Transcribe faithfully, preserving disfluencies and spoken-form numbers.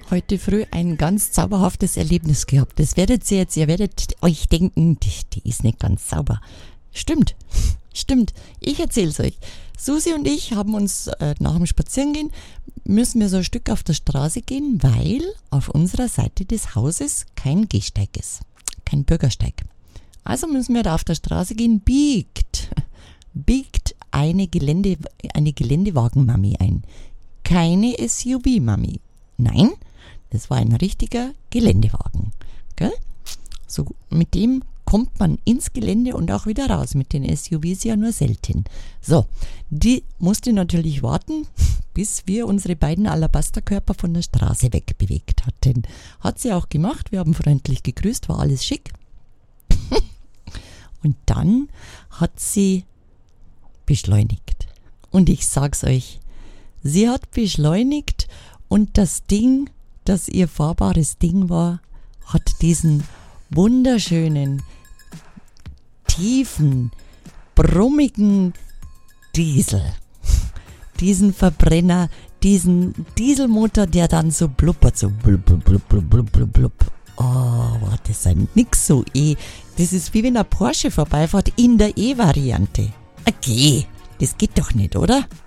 heute früh ein ganz zauberhaftes Erlebnis gehabt. Das werdet ihr jetzt, ihr werdet euch denken, die, die ist nicht ganz sauber. Stimmt, stimmt. Ich erzähl's euch. Susi und ich haben uns äh, nach dem Spazierengehen, müssen wir so ein Stück auf der Straße gehen, weil auf unserer Seite des Hauses kein Gehsteig ist. Kein Bürgersteig. Also müssen wir da auf der Straße gehen, biegt, biegt eine Gelände, eine Geländewagen-Mami ein. Keine S U V-Mami. Nein, das war ein richtiger Geländewagen. Gell? So, mit dem kommt man ins Gelände und auch wieder raus. Mit den S U Vs ja nur selten. So, die musste natürlich warten, bis wir unsere beiden Alabasterkörper von der Straße wegbewegt hatten. Hat sie auch gemacht. Wir haben freundlich gegrüßt, war alles schick. Und dann hat sie beschleunigt. Und ich sag's euch, sie hat beschleunigt und das Ding, das ihr fahrbares Ding war, hat diesen wunderschönen, tiefen, brummigen Diesel, diesen Verbrenner, diesen Dieselmotor, der dann so blubbert, so blub, blub, blub, blub, blub, blub, blub. Oh, war das ein nix so E. Das ist wie wenn ein Porsche vorbeifährt in der E-Variante. Okay, das geht doch nicht, oder?